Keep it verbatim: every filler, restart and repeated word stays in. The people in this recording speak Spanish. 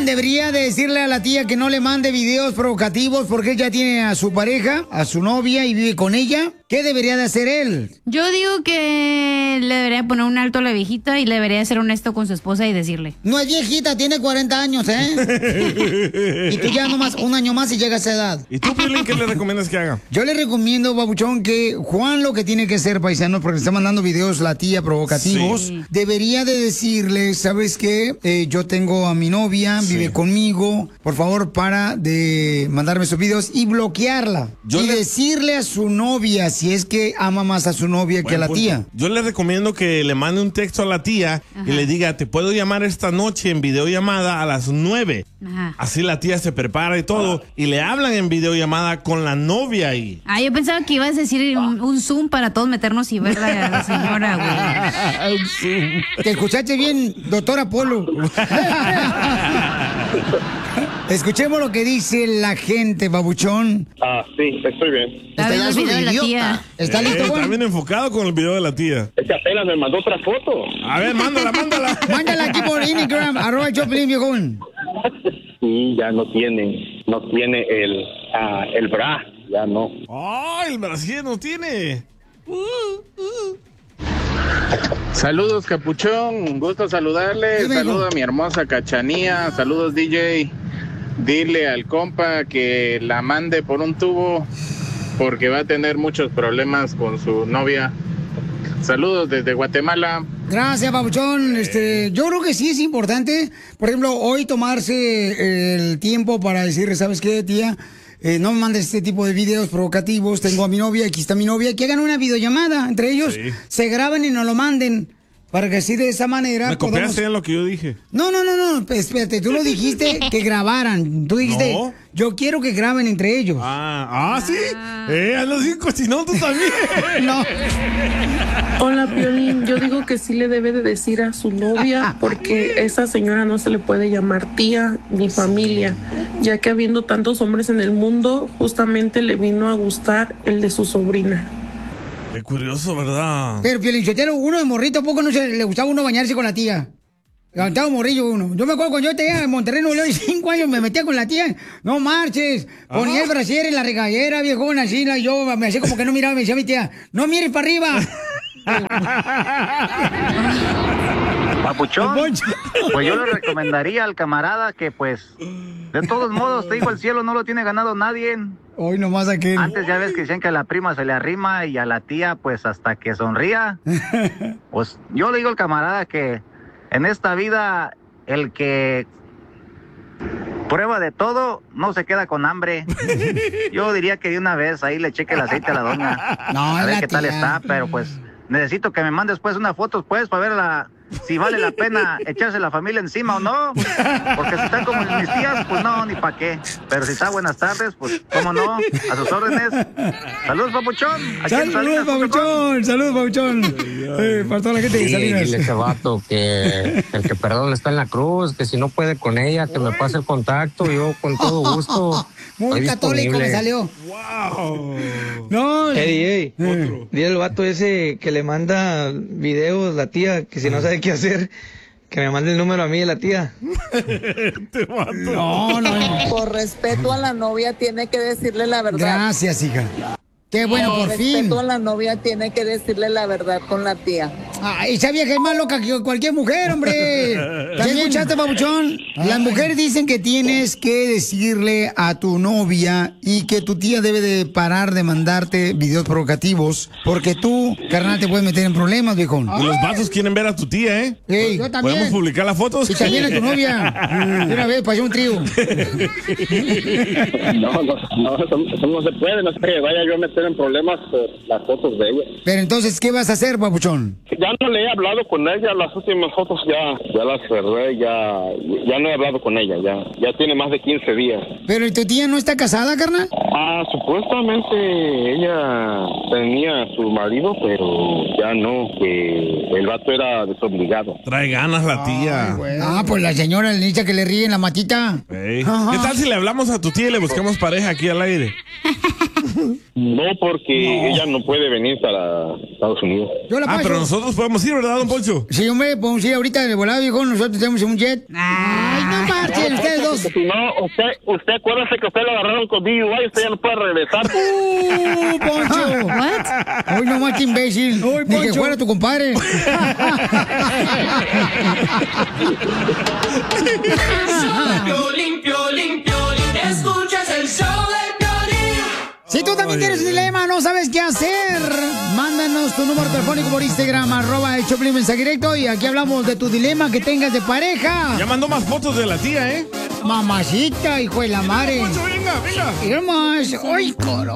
debería de decirle a la tía que no le mande videos provocativos porque ella tiene a su pareja, a su novia y vive con ella. ¿Qué debería de hacer él? Yo digo que le debería poner un alto a la viejita y le debería ser honesto con su esposa y decirle. No es viejita, tiene cuarenta años, ¿eh? Y tú ya nomás un año más y llega a esa edad. ¿Y tú, Piolín, qué le recomiendas que haga? Yo le recomiendo, babuchón, que Juan lo que tiene que hacer, paisano, porque le está mandando videos la tía provocativos, sí. Debería de decirle, ¿sabes qué? Eh, yo tengo a mi novia, sí. Vive conmigo, por favor, para de mandarme esos videos y bloquearla. Yo y le... decirle a su novia, si es que ama más a su novia Buen que a la punto. Tía. Yo le recomiendo que le mande un texto a la tía. Ajá. Y le diga, te puedo llamar esta noche en videollamada a las nueve. Ajá. Así la tía se prepara y todo. Y le hablan en videollamada con la novia ahí. Ah, yo pensaba que ibas a decir un, un Zoom para todos meternos y ver a la señora, güey. Un Zoom. Te escuchaste bien, doctora Polo. Escuchemos lo que dice la gente, babuchón. Ah, sí, estoy bien. Está viendo el video de la tía. ¿Está listo, eh, Juan? Está bien enfocado con el video de la tía. Es que apenas me mandó otra foto. A ver, mándala, mándala. Mándala aquí por Instagram, arroba Choplin, viejón. Sí, ya no tiene, no tiene el, uh, el bra, ya no. ¡Ay, oh, el brasier no tiene! Uh, uh. Saludos, Capuchón, un gusto saludarle. Saludos a mi hermosa Cachanía. Saludos, D J. Dile al compa que la mande por un tubo porque va a tener muchos problemas con su novia. Saludos desde Guatemala. Gracias, babuchón. Este, yo creo que sí es importante, por ejemplo, hoy tomarse el tiempo para decirle, ¿sabes qué, tía? Eh, no me mandes este tipo de videos provocativos. Tengo a mi novia, aquí está mi novia. Que hagan una videollamada entre ellos, sí. Se graben y nos lo manden. Para que así de esa manera... Me copiaste podamos... en lo que yo dije. No, no, no, no, espérate, tú lo dijiste que grabaran. Tú dijiste, no. Yo quiero que graben entre ellos. Ah, ah, ¿sí? Ah. Eh, ando sin cochinón tú también. No. Hola, Piolín, yo digo que sí le debe de decir a su novia porque esa señora no se le puede llamar tía ni familia, ya que habiendo tantos hombres en el mundo, justamente le vino a gustar el de su sobrina. Qué curioso, ¿verdad? Pero, Piolinsotelo, uno de morrito, ¿a poco no se le gustaba uno bañarse con la tía? Levantaba un morrillo uno. Yo me acuerdo cuando yo tenía en Monterrey, Nuevo León, cinco años, me metía con la tía. No marches. Ponía Ajá. el brasier en la regadera, viejona, así, y yo me hacía como que no miraba, me decía mi tía, no mires para arriba. Papuchón, pues yo le recomendaría al camarada que pues, de todos modos, te digo, el cielo no lo tiene ganado nadie. Hoy nomás aquel. Antes ya ves que decían que a la prima se le arrima y a la tía pues hasta que sonría. Pues yo le digo al camarada que en esta vida el que prueba de todo no se queda con hambre. Yo diría que de una vez ahí le cheque el aceite a la doña. No, a ver qué tía. Tal está, pero pues necesito que me mandes pues unas fotos pues para ver la... si vale la pena echarse la familia encima o no, porque si están como mis tías, pues no, ni pa' qué. Pero si está buenas tardes, pues cómo no, a sus órdenes. Saludos, Papuchón. Saludos, Papuchón. Saludos, Papuchón. Eh, para toda la gente de sí, Salinas. Dile a ese vato que el que perdón está en la cruz, que si no puede con ella, que me pase el contacto, yo con todo gusto. Muy católico me salió. Wow. No, hey, D J, eh. Dile al vato ese que le manda videos la tía, que si no sabe qué hacer, que me mande el número a mí de la tía. Te mato. No, no, no. Por respeto a la novia tiene que decirle la verdad. Gracias, hija. Qué bueno, por, por fin. Por respeto a la novia tiene que decirle la verdad con la tía. Ay, esa vieja es más loca que cualquier mujer, hombre. ¿También escuchaste, babuchón? Las mujeres dicen que tienes que decirle a tu novia y que tu tía debe de parar de mandarte videos provocativos porque tú, carnal, te puedes meter en problemas, viejón. Y los vatos quieren ver a tu tía, ¿eh? Ey, yo también. ¿Podemos publicar las fotos? Y también a tu novia. De una vez, para un trío. No, no, no, eso, eso no se puede. No sé que vaya yo a meter en problemas por las fotos de ella. Pero entonces, ¿qué vas a hacer, papuchón? Ya no le he hablado con ella, las últimas fotos ya, ya las cerré, ya, ya no he hablado con ella, ya, ya tiene más de quince días. ¿Pero y tu tía no está casada, carnal? Ah, supuestamente ella tenía a su marido, pero ya no, que el vato era desobligado. Trae ganas la tía. Ay, ah, pues la señora le dice que le ríe en la matita. Hey. ¿Qué tal si le hablamos a tu tía y le buscamos pareja aquí al aire? No, porque ella no puede venir para Estados Unidos. Yo la Ah, paso. pero nosotros podemos ir, ¿verdad, don Poncho? Sí, hombre, podemos ir ahorita de volada, viejo. Nosotros tenemos un jet. Ay, no marchen, ustedes dos. Si no, usted, usted acuérdese que usted lo agarraron con D U I y usted ya no puede regresar. ¡Uh, Poncho! What? Uy, no más que imbécil. Uy, Ni que fuera tu compadre. Piolín, Piolín, Piolín, escuchas el show de Piolín. Si tú también tienes un dilema, no sabes qué hacer, mándanos tu número telefónico por Instagram, arroba el Choplin mensaje directo, y aquí hablamos de tu dilema que tengas de pareja. Ya mandó más fotos de la tía, ¿eh? Mamacita, hijo de la madre. Poncho, venga, venga. Mira más. Ay, coro.